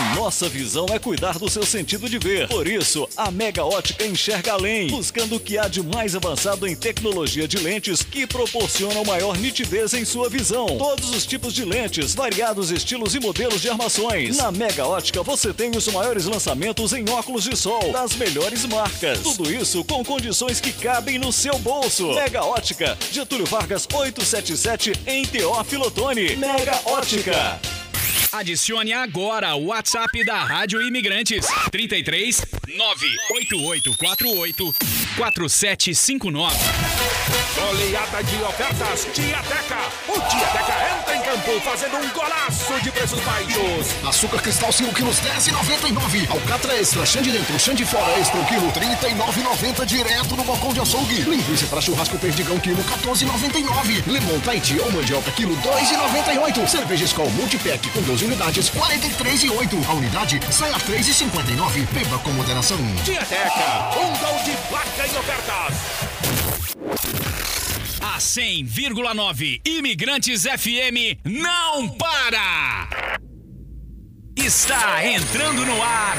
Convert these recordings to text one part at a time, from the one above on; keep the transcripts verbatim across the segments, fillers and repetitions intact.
nossa visão é cuidar do seu sentido de ver. Por isso, a Mega Ótica enxerga além, buscando o que há de mais avançado em tecnologia de lentes que proporcionam maior nitidez em sua visão. Todos os tipos de lentes, variados estilos e modelos de armações. Na Mega Ótica você tem os maiores lançamentos em óculos de sol, das melhores marcas. Tudo isso com condições que cabem no seu bolso. Mega Ótica, Getúlio Vargas oitocentos e setenta e sete, em Teófilo Otoni. Mega Ótica. Adicione agora o WhatsApp da Rádio Imigrantes. trinta e três, nove oito oito quatro oito, quatro sete cinco nove. Oleada de ofertas Tiateca. O Tiateca entra em campo fazendo um golaço de preços baixos. Açúcar cristal cinco quilos, dez e noventa e nove. Alcatra extra, chã de dentro, chã de fora extra, o quilo trinta e nove e noventa direto no balcão de açougue. Linguiça para churrasco perdigão, quilo quatorze e noventa e nove. Limão Tahiti ou mandioca, quilo dois e noventa e oito. Cerveja Skol Multipack com doze unidades, quarenta e três e oito. A unidade sai a três e cinquenta e nove. Beba com moderação. Tiateca, um gol de placa em ofertas. A cem vírgula nove Imigrantes F M não para! Está entrando no ar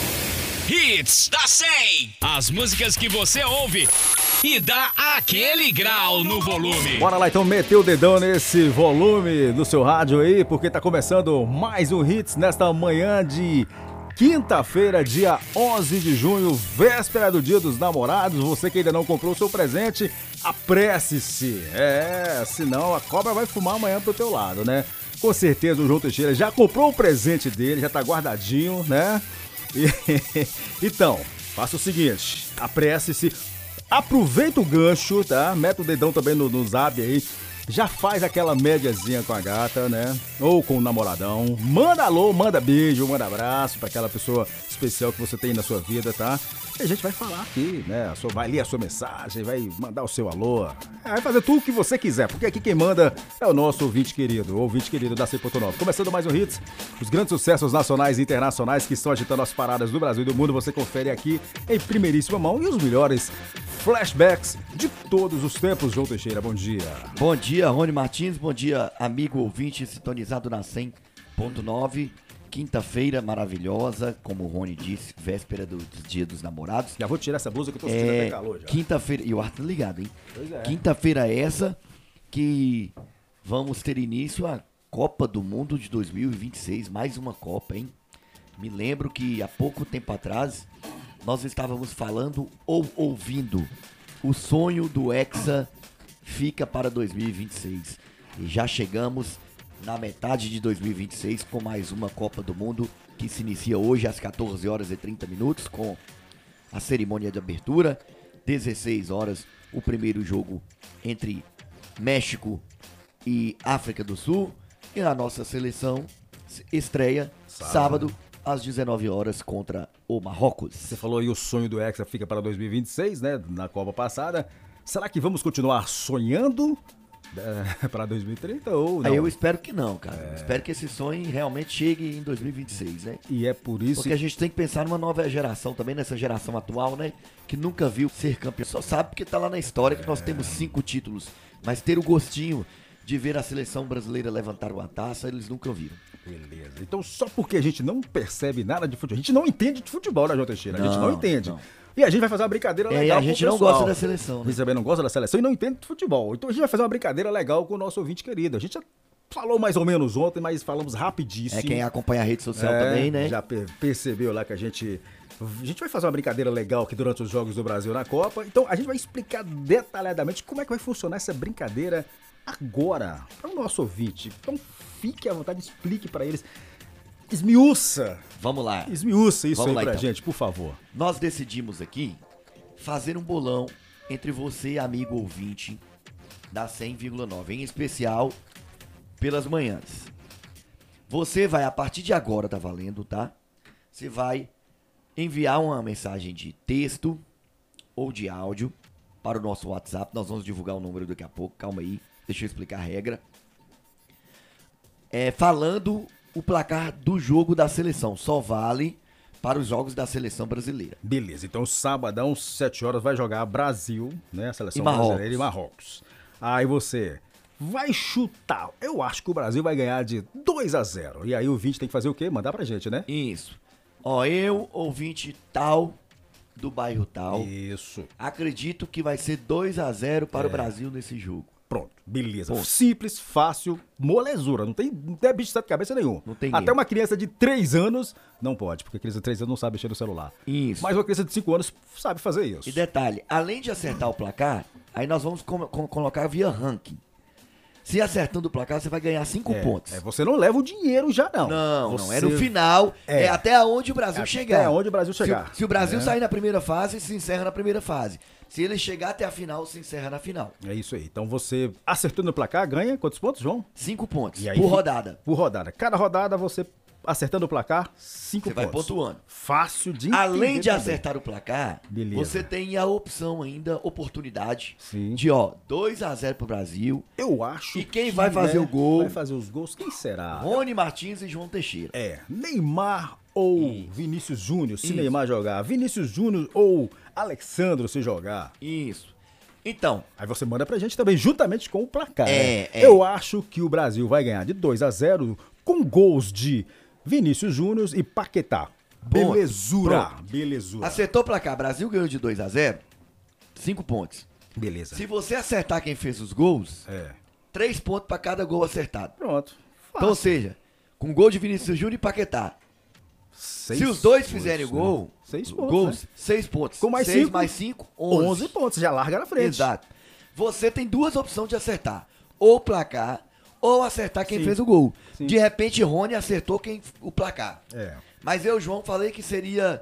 Hits da cem. As músicas que você ouve e dá aquele grau no volume. Bora lá então meter o dedão nesse volume do seu rádio aí, porque tá começando mais um Hits nesta manhã de quinta-feira, dia onze de junho, véspera do Dia dos Namorados. Você que ainda não comprou o seu presente, apresse-se. É, senão a cobra vai fumar amanhã pro teu lado, né? Com certeza o João Teixeira já comprou o presente dele, já tá guardadinho, né? E, então, faça o seguinte, apresse-se, aproveita o gancho, tá? Mete o dedão também no, no zap aí. Já faz aquela médiazinha com a gata, né? Ou com o namoradão. Manda alô, manda beijo, manda abraço pra aquela pessoa especial que você tem na sua vida, tá? E a gente vai falar aqui, né? A sua, vai ler a sua mensagem, vai mandar o seu alô. É, vai fazer tudo o que você quiser, porque aqui quem manda é o nosso ouvinte querido, o ouvinte querido da cem ponto nove. Começando mais um Hits, os grandes sucessos nacionais e internacionais que estão agitando as paradas do Brasil e do mundo, você confere aqui em primeiríssima mão, e os melhores flashbacks de todos os tempos. João Teixeira, bom dia. Bom dia, Rony Martins, bom dia, amigo ouvinte sintonizado na cem ponto nove. Quinta-feira maravilhosa, como o Rony disse, véspera do, do Dia dos Namorados. Já vou tirar essa blusa que eu tô sentindo é, até calor já. Quinta-feira, e o ar tá ligado, hein? Pois é. Quinta-feira essa que vamos ter início a Copa do Mundo de dois mil e vinte e seis, mais uma Copa, hein? Me lembro que há pouco tempo atrás nós estávamos falando ou ouvindo o sonho do Hexa fica para dois mil e vinte e seis. E já chegamos na metade de dois mil e vinte e seis com mais uma Copa do Mundo que se inicia hoje às quatorze horas e trinta minutos com a cerimônia de abertura. dezesseis horas o primeiro jogo entre México e África do Sul. E a nossa seleção estreia sábado, sábado às dezenove horas contra o Marrocos. Você falou aí o sonho do Hexa fica para dois mil e vinte e seis, né? Na Copa passada. Será que vamos continuar sonhando é, para dois mil e trinta ou não? Aí eu espero que não, cara. É... Espero que esse sonho realmente chegue em dois mil e vinte e seis, né? E é por isso... Porque a gente tem que pensar numa nova geração também, nessa geração atual, né? Que nunca viu ser campeão. Só sabe porque tá lá na história que é... nós temos cinco títulos. Mas ter o gostinho de ver a seleção brasileira levantar uma taça, eles nunca viram. Beleza. Então só porque a gente não percebe nada de futebol, a gente não entende de futebol, né, João Teixeira? A gente não, não entende. Não. E a gente vai fazer uma brincadeira legal. É, e a gente não gosta da seleção, né? A gente também não gosta da seleção e não entende de futebol. Então a gente vai fazer uma brincadeira legal com o nosso ouvinte querido. A gente já falou mais ou menos ontem, mas falamos rapidíssimo. É, quem acompanha a rede social é, também, né? Já percebeu lá que a gente... A gente vai fazer uma brincadeira legal aqui durante os Jogos do Brasil na Copa. Então a gente vai explicar detalhadamente como é que vai funcionar essa brincadeira agora para o nosso ouvinte. Então fique à vontade, explique para eles. Esmiuça. Vamos lá. Esmiuça isso Vamos aí lá, pra então. gente, por favor. Nós decidimos aqui fazer um bolão entre você, amigo ouvinte da cem vírgula nove, em especial pelas manhãs. Você vai, a partir de agora, tá valendo, tá? Você vai enviar uma mensagem de texto ou de áudio para o nosso WhatsApp. Nós vamos divulgar o número daqui a pouco, calma aí, deixa eu explicar a regra. É, falando o placar do jogo da seleção, só vale para os jogos da seleção brasileira. Beleza, então sabadão, sete horas, vai jogar Brasil, né? A seleção e Marrocos. brasileira e Marrocos. Aí você vai chutar. Eu acho que o Brasil vai ganhar de dois a zero. E aí o ouvinte tem que fazer o quê? Mandar pra gente, né? Isso. Ó, eu, ouvinte tal, do bairro tal, Isso. acredito que vai ser dois a zero para É. o Brasil nesse jogo. Pronto, beleza. Ponto. Simples, fácil, molezura. Não tem, não tem bicho de sete cabeça nenhum. Não tem Até erro. uma criança de três anos não pode, porque a criança de três anos não sabe mexer no celular. Isso. Mas uma criança de cinco anos sabe fazer isso. E detalhe, além de acertar o placar, aí nós vamos com- com- colocar via ranking. Se acertando o placar, você vai ganhar cinco É, pontos. é, você não leva o dinheiro já, não. Não, Você- não. É no final. É, É. até onde o Brasil É chegar. até onde o Brasil chegar. Se, se o Brasil É. sair na primeira fase, se encerra na primeira fase. Se ele chegar até a final, se encerra na final. É isso aí. Então você, acertando no placar, ganha quantos pontos, João? Cinco pontos E aí por fica- rodada. Por rodada. Cada rodada você, acertando o placar, cinco Você vai pontos. pontuando. Fácil de Além entender de também. acertar o placar, Beleza. você tem a opção ainda, oportunidade, Sim. de ó, dois a zero pro Brasil. Eu acho E quem que, vai fazer né, o gol? Vai fazer os gols, quem será? Rony Martins e João Teixeira. É, Neymar ou Vinícius Júnior, se Isso. Neymar jogar. Vinícius Júnior ou Alexandro se jogar. Isso. Então, Aí você manda pra gente também, juntamente com o placar. É, né? é. Eu acho que o Brasil vai ganhar de dois a zero com gols de Vinícius Júnior e Paquetá. Ponto. Belezura. Pronto. Belezura. acertou o placar, Brasil ganhou de dois a zero, cinco pontos. Beleza. Se você acertar quem fez os gols, É. três pontos pra cada gol acertado. Pronto. Então, ou seja, com gol de Vinícius Júnior e Paquetá. Seis Se os dois pontos, fizerem o né? gol, Seis pontos, gols, né? seis pontos. Com mais seis cinco, mais cinco, onze. onze pontos, já larga na frente. Exato. Você tem duas opções de acertar. Ou o placar, ou acertar quem Sim. fez o gol. Sim. De repente, Rony acertou quem, o placar. É. Mas eu, João, falei que seria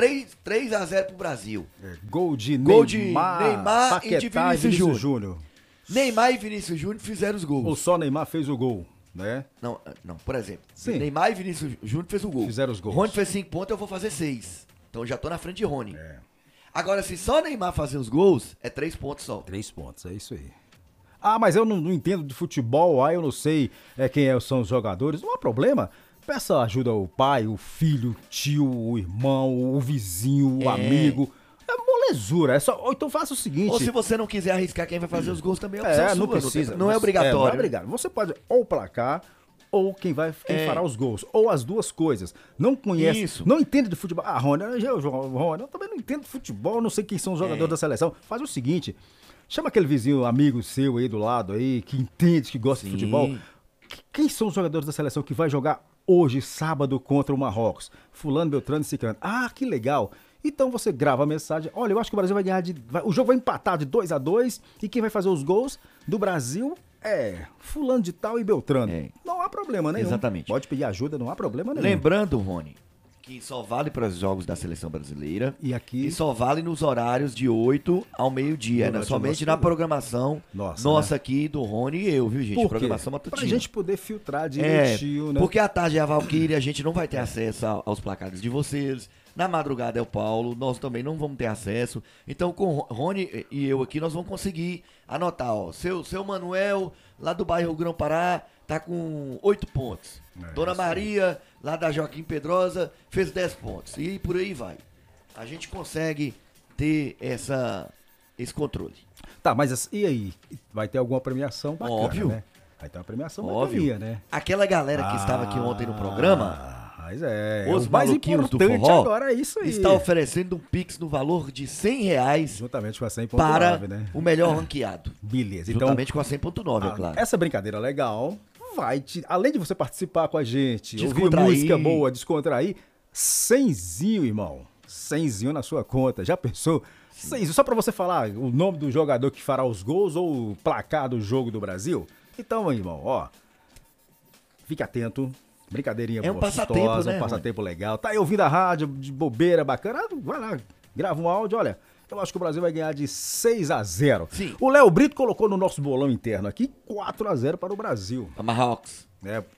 três a zero pro Brasil. É, Gol de Gol de Neymar, Neymar Paquetá e de Vinícius Júnior. Júnior. Neymar e Vinícius Júnior fizeram os gols. Ou só Neymar fez o gol, né? Não, não, por exemplo, Sim. Neymar e Vinícius Júnior fez o gol. Fizeram os gols. Rony fez cinco pontos, eu vou fazer seis. Então eu já tô na frente de Rony. É. Agora, se só Neymar fazer os gols, é três pontos só. Três pontos, é isso aí. Ah, mas eu não, não entendo de futebol, ah, eu não sei é, quem é- são os jogadores. Não há problema. Peça ajuda ao pai, o filho, o tio, o irmão, o vizinho, o É. amigo. É molezura. É só, ou então faça o seguinte. Ou se você não quiser arriscar quem vai fazer os gols também, é opção É, sua, não precisa. tem- Não é Você- obrigatório. não é obrigado. Você pode ou placar ou quem vai quem É. fará os gols, ou as duas coisas. Não conhece, Isso. não entende de futebol. Ah, Rony, eu, eu, Rony, eu também não entendo de futebol, não sei quem são os jogadores É. da seleção. Faz o seguinte, chama aquele vizinho amigo seu aí do lado aí que entende, que gosta de Sim. futebol. Qu- Quem são os jogadores da seleção que vai jogar hoje, sábado, contra o Marrocos? Fulano, Beltrano e Ciclano. Ah, que legal. Então você grava a mensagem. Olha, eu acho que o Brasil vai ganhar de. vai- o jogo vai empatar de dois a dois e quem vai fazer os gols do Brasil é Fulano de Tal e Beltrano. É. Não há problema nenhum. Exatamente. Pode pedir ajuda, não há problema nenhum. Lembrando, Rony, que só vale para os jogos da seleção brasileira. E aqui- E só vale nos horários de oito ao meio-dia, né? Durante o Somente nosso na programa. programação Nossa, nossa né? aqui do Rony e eu, viu, gente? Por quê? Programação matutina. Pra gente poder filtrar É, direitinho, né? porque à tarde é a Valkyria, a gente não vai ter acesso a- aos placares de vocês. Na madrugada é o Paulo, nós também não vamos ter acesso. Então, com o Rony e eu aqui, nós vamos conseguir anotar, ó. Seu, seu Manuel, lá do bairro Grão Pará, tá com oito pontos. É, Dona isso aí. Maria, lá da Joaquim Pedrosa, fez dez pontos. E por aí vai. A gente consegue ter essa, esse controle. Tá, mas assim, e aí? Vai ter alguma premiação bacana, Óbvio. né? Vai ter uma premiação Óbvio. bacaninha, né? Aquela galera que estava aqui ontem no programa, Ah, mas é. os o mais maluquinhos do importante forró, agora é isso aí. está oferecendo um Pix no valor de cem reais Juntamente com a cem ponto para nove, né? o melhor ranqueado. Beleza. Então, Juntamente com a cem ponto nove, é ah, claro. essa brincadeira legal vai te. Além de você participar com a gente, ouvir Descontrair. música boa, descontrair, cenzinho, irmão. Cenzinho na sua conta. Já pensou? Cenzinho, só pra você falar o nome do jogador que fará os gols ou o placar do jogo do Brasil? Então, irmão, ó. Fique atento. Brincadeirinha É um gostosa, passatempo, né, um passatempo legal. Tá aí ouvindo a rádio de bobeira bacana? Vai lá, grava um áudio, olha. Eu acho que o Brasil vai ganhar de seis a zero. Sim. O Léo Brito colocou no nosso bolão interno aqui quatro a zero para o Brasil. A Marrocos. É, é.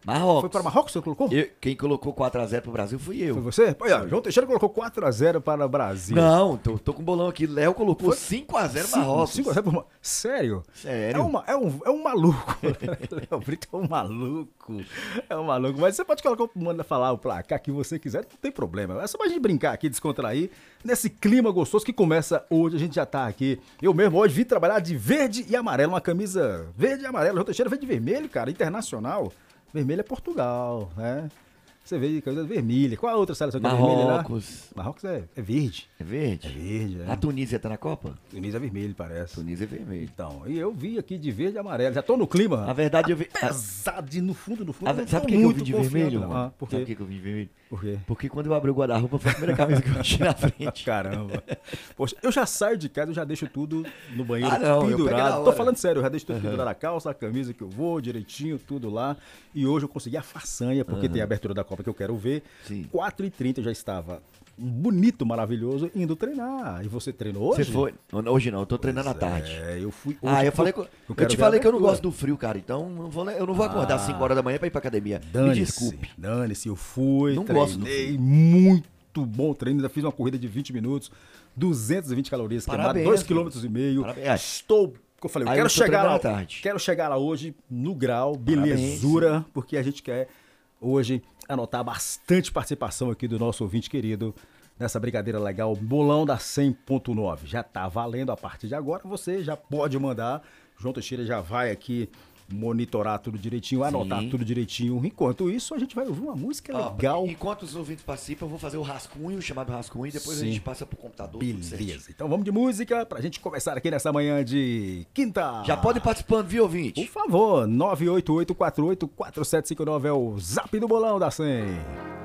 Marrocos. Foi para Marrocos que você colocou? Eu- quem colocou quatro a zero pro Brasil fui eu. Foi você? Olha, João Teixeira colocou quatro a zero para o Brasil. Não, tô, tô com o bolão aqui. Léo colocou Foi? cinco a zero Cinco- Marrocos. cinco a zero pro Ma- Sério? Sério? É, uma, é, um, é um maluco. Léo Brito é um maluco. É um maluco. Mas você pode colocar, manda falar o placar que você quiser, não tem problema. É só pra gente brincar aqui, descontrair, nesse clima gostoso que começa hoje. A gente já tá aqui. Eu mesmo hoje vim trabalhar de verde e amarelo, uma camisa verde e amarelo. João Teixeira verde e vermelho, cara, internacional. Vermelho é Portugal, né? Você vê camisa vermelha. Qual a outra seleção que é vermelha lá? Marrocos. Marrocos é, é verde. É verde? É verde, é. A Tunísia tá na Copa? Tunísia é vermelho, parece. Tunísia é vermelho. Então, e eu vi aqui de verde e amarelo. Já tô no clima. Na verdade, eu vi. Pesado de no fundo, no fundo. A- eu não sabe tô por que que eu muito vim de confiante, vermelho? não. mano? Ah, por Sabe por quê? que que eu vim de vermelho? Por quê? Porque quando eu abri o guarda-roupa foi a primeira camisa que eu achei na frente. Caramba. Poxa, eu já saio de casa, eu já deixo tudo no banheiro Ah, não, eu pego na pendurado. Tô hora. falando sério, eu já deixo tudo pendurado a calça, a camisa que eu vou, direitinho, tudo lá. E hoje eu consegui a façanha, porque tem a abertura da Copa que eu quero ver. Sim. quatro e trinta eu já estava bonito, maravilhoso, indo treinar. E você treinou hoje? Você foi? Hoje não, eu tô treinando à tarde. É, eu fui hoje. Ah, eu falei que eu, eu quero te ver a falei que eu não abertura. gosto do frio, cara. Então não vou, eu não vou acordar às cinco horas da manhã pra ir pra academia. Me Dane-se, desculpe. dane-se, eu fui, Não gosto do treinei, muito bom treino, ainda fiz uma corrida de vinte minutos, duzentas e vinte calorias queimadas, Parabéns, dois filho. vírgula cinco quilômetros. Parabéns. Ah, Estou, como eu falei, eu aí quero eu tô chegar lá, treinando à tarde. quero chegar lá hoje no grau, Parabéns, belezura, porque a gente quer hoje anotar bastante participação aqui do nosso ouvinte querido nessa brincadeira legal, bolão da cem ponto nove. Já tá valendo a partir de agora, você já pode mandar, João Teixeira já vai aqui monitorar tudo direitinho, anotar Sim. tudo direitinho. Enquanto isso, a gente vai ouvir uma música Ó, legal. enquanto os ouvintes participam, eu vou fazer o rascunho, chamado rascunho, e depois Sim. a gente passa pro computador. tudo certinho. Beleza. Então vamos de música pra gente começar aqui nessa manhã de quinta. Já pode ir participando, viu, Por ouvinte? favor, nove oito oito quatro oito quatro sete cinco nove é o zap do bolão da cem.